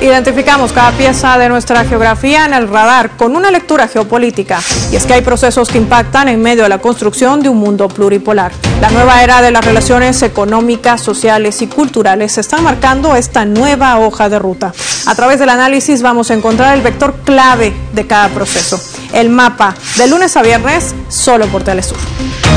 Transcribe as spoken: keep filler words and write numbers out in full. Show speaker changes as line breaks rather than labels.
Identificamos cada pieza de nuestra geografía en el radar con una lectura geopolítica. Y es que hay procesos que impactan en medio de la construcción de un mundo pluripolar. La nueva era de las relaciones económicas, sociales y culturales está marcando esta nueva hoja de ruta. A través del análisis vamos a encontrar el vector clave de cada proceso. El mapa, de lunes a viernes, solo por Telesur.